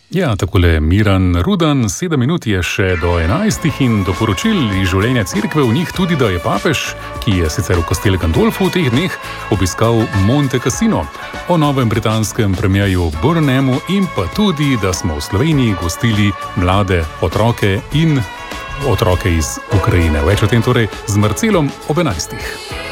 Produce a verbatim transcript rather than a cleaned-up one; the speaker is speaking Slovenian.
Ja, takole Miran Rudan, sedem minut je še do enajstih in do poročil iz življenja cerkve v njih tudi, da je papež, ki je sicer v Castel Gandolfu v teh dneh, obiskal Monte Cassino, o novem britanskem premierju Burnhamu in pa tudi, da smo v Sloveniji gostili mlade otroke in otroke iz Ukrajine. Več o tem torej z Marcelom ob enajstih.